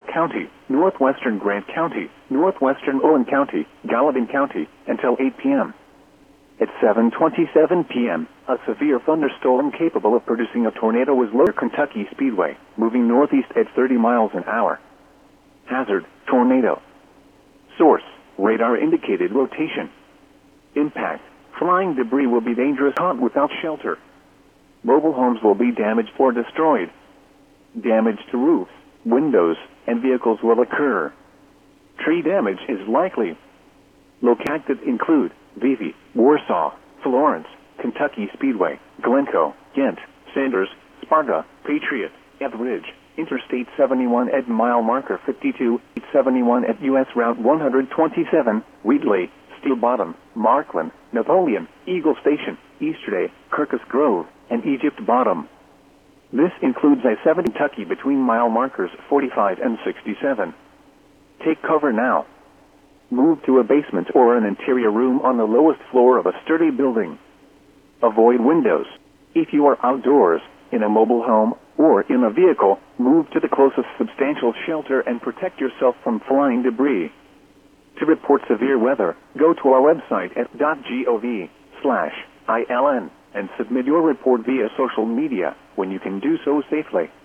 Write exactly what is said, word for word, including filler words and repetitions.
County, northwestern Grant County, northwestern Owen County, Gallatin County, until eight p m At seven twenty-seven p m, a severe thunderstorm capable of producing a tornado was lower Kentucky Speedway, moving northeast at thirty miles an hour. Hazard, tornado. Source, radar indicated rotation. Impact, flying debris will be dangerous caught without shelter. Mobile homes will be damaged or destroyed. Damage to roofs, windows, and vehicles will occur. Tree damage is likely. Located include Vevey, Warsaw, Florence, Kentucky Speedway, Glencoe, Ghent, Sanders, Sparta, Patriot, Etheridge, Interstate seventy-one at mile marker fifty-two, eight seventy-one at U S Route one twenty-seven, Wheatley, Steel Bottom, Markland, Napoleon, Eagle Station, Easterday, Kirkus Grove, and Egypt Bottom. This includes I seventy Kentucky between mile markers forty-five and sixty-seven. Take cover now. Move to a basement or an interior room on the lowest floor of a sturdy building. Avoid windows. If you are outdoors, in a mobile home, or in a vehicle, move to the closest substantial shelter and protect yourself from flying debris. To report severe weather, go to our website at .gov slash ILN and submit your report via social media when you can do so safely.